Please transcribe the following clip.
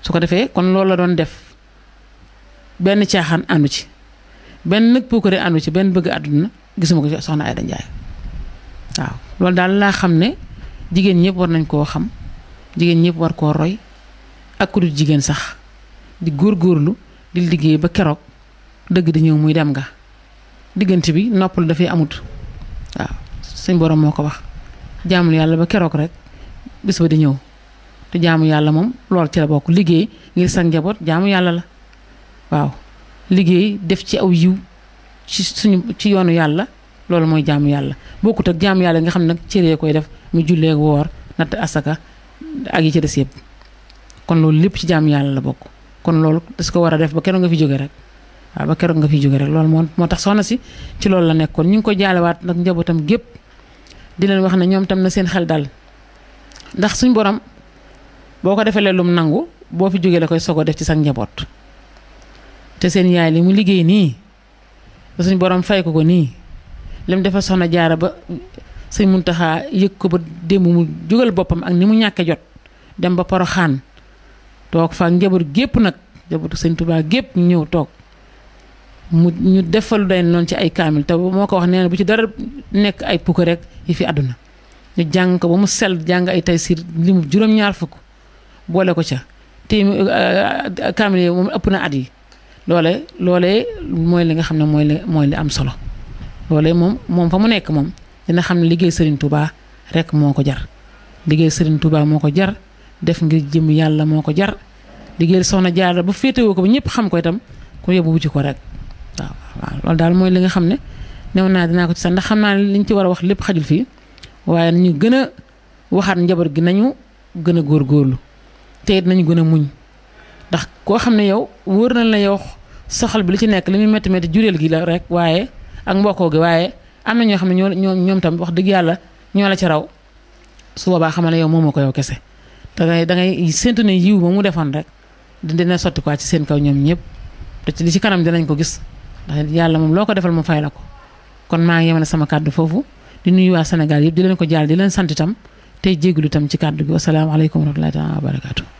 su ko defee kon loolu la doon def benn caaxaan àndu ci benn nag puukare àndu ci benn bëgg àdduna gisuma ko ci soxna Aïda Ndiaye waaw loolu daal laa xam ne jigéen ñëpp war nañ koo xam jigéen ñëpp war koo roy ak ku dul jigéen sax di góorgóorlu di liggéey ba keroog dëgg di ñëw muy dem nga diggante bi noppal dafay amut waaw suñ borom moo ko wax jaamul yàlla ba keroog rek bis ba di ñëw te jaamu yàlla moom loolu ci la bokk liggéey ngir sa njaboot jaamu yàlla la waaw liggéey def ci aw yiw ci yoonu yàlla loolu mooy jaamu yàlla bokkut ak jaamu yàlla nga xam ne nag cëree koy def mu jullee woor natt asaka ak yi ci des yëpp kon loolu lépp ci jaamu yàlla la bokk kon loolu das ko war a def ba keroog nga fi jóge rek waaw ba keroog nga fi jóge rek loolu moo tax soxna si ci loolu la nekkoon ñu ngi ko jaalewaat nag njabootam gépp di leen wax ne ñoom tam na seen xel dal ndax suñ borom boo ko defalee lum nangu boo fi jógee la koy sogo def ci sa njaboot te seen yaay li mu liggéey nii ba suñ borom fay ko nii lim dafa soxna jaara ba sëñ Muntaxa yëg ko ba démb mu jógal boppam ak ni mu ñàkke jot dem ba Poroxaan toog fa njaboot gépp nag njabootu sëñ Tuubaa gépp ñu ñëw toog ñu defalu day noonu ci ay kaamil te moo ko wax nee na bu ci dara nekk ay pukk rek yi fi àdduna ñu jàng ko ba mu sell jàng ay Taysiir limu juróom-ñaar fukk boole ko ca te kaamil yi moom ëpp na at yi loolee mooy li nga xam ne mooy li am solo loolee moom fa mu nekk moom dina xam ne liggéey Serigne Touba rek moo ko jar liggéey Serigne Touba moo ko jar def ngir jëm yàlla moo ko jar liggéey soxna Jaara bu féetewoo ko ba ñëpp xam ko itam ku yóbbu wuti ko rek waaw loolu daal mooy li nga xam ne new naa dinaa ko ci sax ndax xam naa ne liñ ci war a wax lépp xajul fii waaye nañu gën a waxaat njaboot gi nañu gën a góorgóorlu te it nañu gën a muñ ndax koo xam ne yow wóor na la yow soxal bi li ci nekk li muy métti métti jureel gi la rek waaye ak mbokkoo gi waaye am na ñoo xam ne ñoom tam wax dëgg yàlla ñoo la ci raw su boobaa xamal ne yow moomoo ko yow kese da ngay séntu ne yiw ba mu defoon rek dina sotti quoi ci seen kaw ñoom ñëpp te li ci kanam dinañ ko gis ndax yàlla moom loo ko defal mu fay la ko kon maa ngi yemale sama kàddu foofu di nuyu waa Sénégal yëpp di leen ko jaal di leen sant itam tey jégalu itam ci kàddu gi wasalaamaaleykum wa rahmatullaahi wa barakaatu